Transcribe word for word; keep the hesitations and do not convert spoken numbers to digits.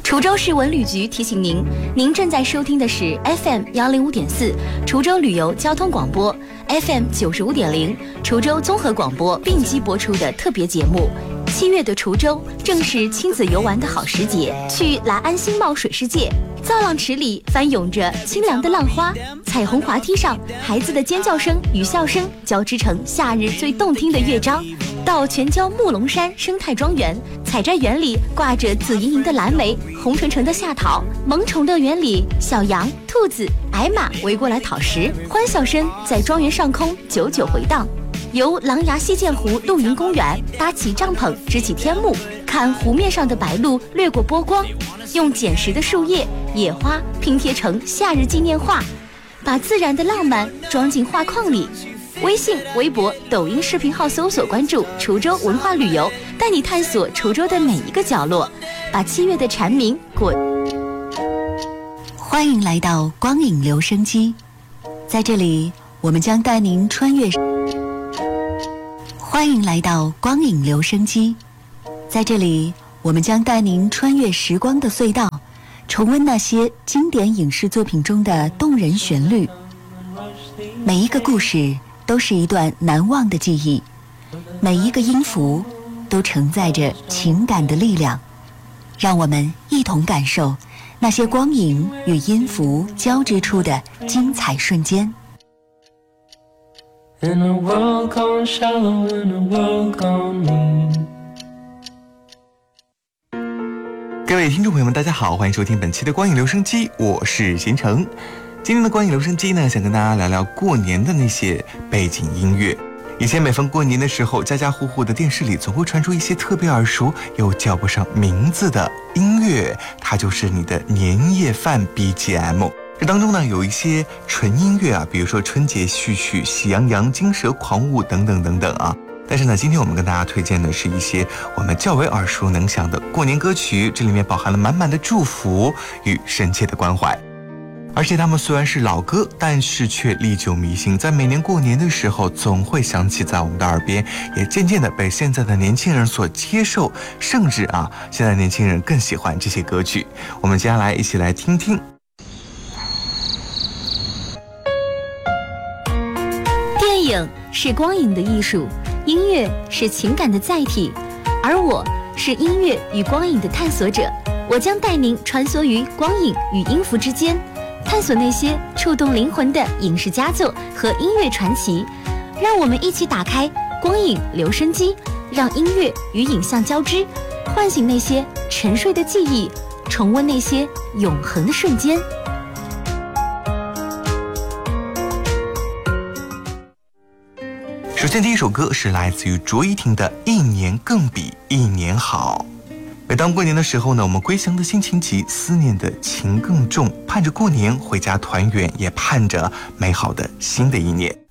滁州市文旅局提醒您，您正在收听的是 F M 幺零五点四滁州旅游交通广播 ，F M 九十五点零滁州综合广播并机播出的特别节目。七月的滁州正是亲子游玩的好时节，去来安新茂水世界，造浪池里翻涌着清凉的浪花，彩虹滑梯上孩子的尖叫声与笑声交织成夏日最动听的乐章。到全椒木龙山生态庄园，采摘园里挂着紫莹莹的蓝莓，红橙橙的夏桃，萌宠乐园里小羊、兔子、矮马围过来讨食，欢笑声在庄园上空久久回荡。游狼牙溪涧湖露营公园，搭起帐篷支起天幕，看湖面上的白鹭掠过波光，用捡拾的树叶、野花拼贴成夏日纪念画，把自然的浪漫装进画框里。微信、微博、抖音视频号搜索关注滁州文化旅游，带你探索滁州的每一个角落，把七月的蝉鸣过。 欢迎来到光影留声机，在这里我们将带您穿越。欢迎来到光影留声机，在这里我们将带您穿越时光的隧道，重温那些经典影视作品中的动人旋律。每一个故事都是一段难忘的记忆，每一个音符都承载着情感的力量，让我们一同感受那些光影与音符交织出的精彩瞬间。 In a world gone shallow, in a world gone mean。 各位听众朋友们大家好，欢迎收听本期的光影留声机，我是贤成。今天的光影留声机呢，想跟大家聊聊过年的那些背景音乐。以前每逢过年的时候，家家户户的电视里总会传出一些特别耳熟又叫不上名字的音乐，它就是你的年夜饭 B G M。这当中呢，有一些纯音乐啊，比如说春节序曲、喜羊羊、金蛇狂舞等等等等啊。但是呢，今天我们跟大家推荐的是一些我们较为耳熟能详的过年歌曲，这里面饱含了满满的祝福与深切的关怀。而且它们虽然是老歌，但是却历久弥新，在每年过年的时候总会响起在我们的耳边，也渐渐的被现在的年轻人所接受，甚至啊，现在年轻人更喜欢这些歌曲。我们接下来一起来听听。 电影是光影的艺术，音乐是情感的载体，而我是音乐与光影的探索者。我将带您穿梭于光影与音符之间，探索那些触动灵魂的影视佳作和音乐传奇。让我们一起打开光影留声机，让音乐与影像交织，唤醒那些沉睡的记忆，重温那些永恒的瞬间。 首先第一首歌是来自于卓依婷的《一年更比一年好》。每当过年的时候呢，我们归乡的心情急，思念的情更重，盼着过年回家团圆，也盼着美好的新的一年。